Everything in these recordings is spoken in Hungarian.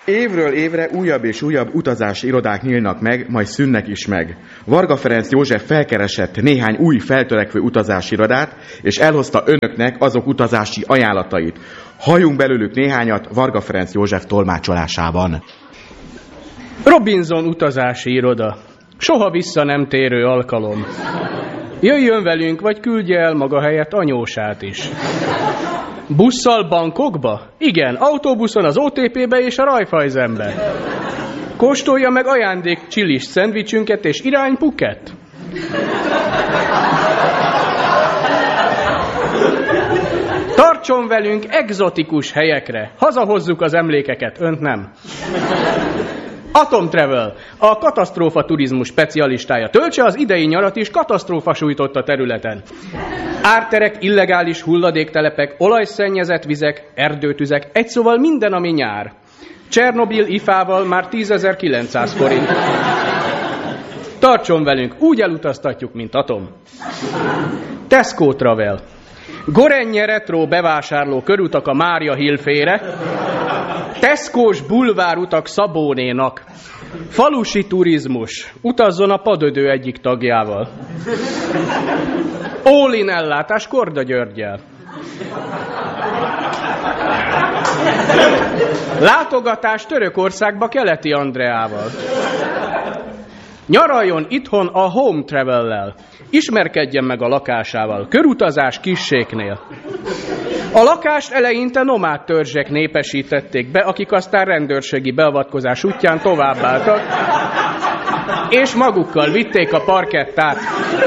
Évről évre újabb és újabb utazási irodák nyílnak meg, majd szűnnek is meg. Varga Ferenc József felkeresett néhány új feltörekvő utazási irodát, és elhozta önöknek azok utazási ajánlatait. Halljunk belőlük néhányat Varga Ferenc József tolmácsolásában. Robinson utazási iroda. Soha vissza nem térő alkalom. Jöjjön velünk, vagy küldje el maga helyett anyósát is. Busszal Bangkokba? Igen, autóbuszon az OTP-be és a Raiffeisenbe. Kóstolja meg ajándék csilis szendvicsünket és irány Phuket. Tartson velünk egzotikus helyekre. Hazahozzuk az emlékeket, önt nem. Atom Travel, a katasztrófa turizmus specialistája. Töltse az idei nyarat is katasztrófa sújtott a területen. Árterek, illegális hulladéktelepek, olajszennyezett vizek, erdőtüzek, egy szóval minden, ami nyár. Csernobil IFA-val már 10.900 forint. Tartson velünk, úgy elutaztatjuk, mint Atom. Tesco Travel. Gorenje retro bevásárló körutak a Mária Hill-fére. Tesco-s bulvárutak Szabónénak. Falusi turizmus. Utazzon a Padödő egyik tagjával. All-in ellátás Korda Györggyel. Látogatás Törökországba Keleti Andreával. Nyaraljon itthon a Home Travel-lel. Ismerkedjen meg a lakásával. Körutazás Kisséknél. A lakást eleinte nomád törzsek népesítették be, akik aztán rendőrségi beavatkozás útján továbbálltak, és magukkal vitték a parkettát.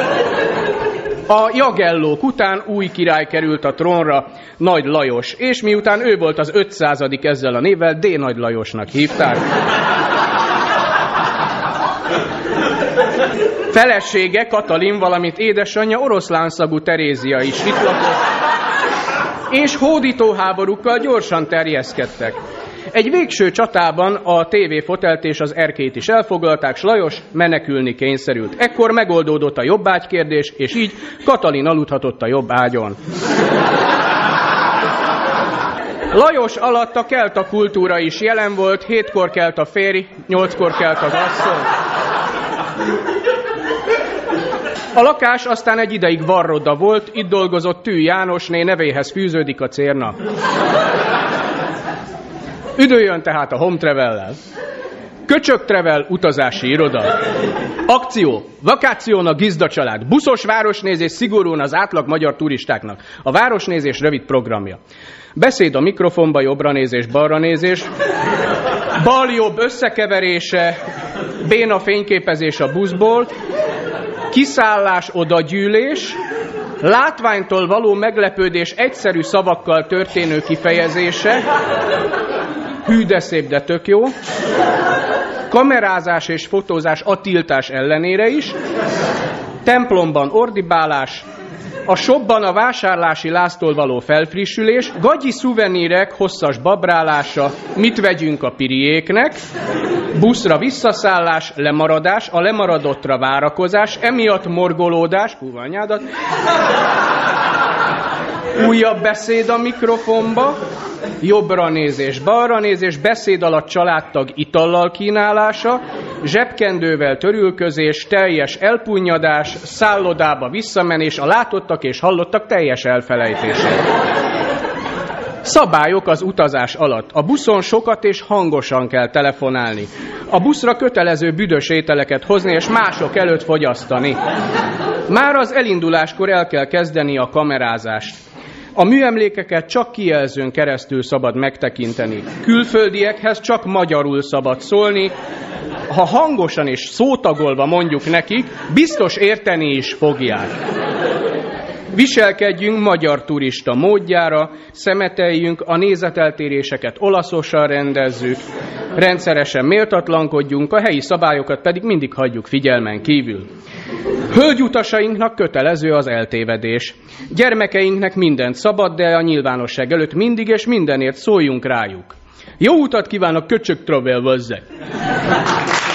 A Jagellók után új király került a trónra, Nagy Lajos, és miután ő volt az 500. ezzel a névvel, D. Nagy Lajosnak hívták. Felesége, Katalin, valamint édesanyja, oroszlánszagú Terézia is itt lakott, és hódítóháborúkkal gyorsan terjeszkedtek. Egy végső csatában a tévéfotelt és az erkét is elfoglalták, s Lajos menekülni kényszerült. Ekkor megoldódott a jobbágy kérdés, és így Katalin aludhatott a jobb ágyon. Lajos alatt a kelta kultúra is jelen volt, 7-kor kelt a férj, 8-kor kelt az asszony. A lakás aztán egy ideig varroda volt, itt dolgozott Tű Jánosné, nevéhez fűződik a cérna. Üdüljön tehát a Home Travel-lel. Köcsök Travel utazási iroda. Akció, vakáción a Gizda család. Buszos városnézés szigorúan az átlag magyar turistáknak. A városnézés rövid programja. Beszéd a mikrofonba, jobbra nézés, balra nézés. Bal-jobb összekeverése, béna fényképezés a buszból. Kiszállás, odagyűlés, látványtól való meglepődés egyszerű szavakkal történő kifejezése, hű de szép, de tök jó, kamerázás és fotózás a tiltás ellenére is, templomban ordibálás, a shopban a vásárlási láztól való felfrissülés, gagyi szuvenírek hosszas babrálása, mit vegyünk a piriéknek, buszra visszaszállás, lemaradás, a lemaradottra várakozás, emiatt morgolódás, anyádat, újabb beszéd a mikrofonba, jobbra nézés, balra nézés, beszéd alatt családtag itallal kínálása, zsebkendővel törülközés, teljes elpunnyadás, szállodába visszamenés, a látottak és hallottak teljes elfelejtése. Szabályok az utazás alatt. A buszon sokat és hangosan kell telefonálni. A buszra kötelező büdös ételeket hozni és mások előtt fogyasztani. Már az elinduláskor el kell kezdeni a kamerázást. A műemlékeket csak kijelzőn keresztül szabad megtekinteni. Külföldiekhez csak magyarul szabad szólni. Ha hangosan és szótagolva mondjuk nekik, biztos érteni is fogják. Viselkedjünk magyar turista módjára, szemeteljünk, a nézeteltéréseket olaszosan rendezzük, rendszeresen méltatlankodjunk, a helyi szabályokat pedig mindig hagyjuk figyelmen kívül. Hölgyutasainknak kötelező az eltévedés. Gyermekeinknek mindent szabad, de a nyilvánosság előtt mindig és mindenért szóljunk rájuk. Jó utat kívánok, Köcsök Travel, vözzek!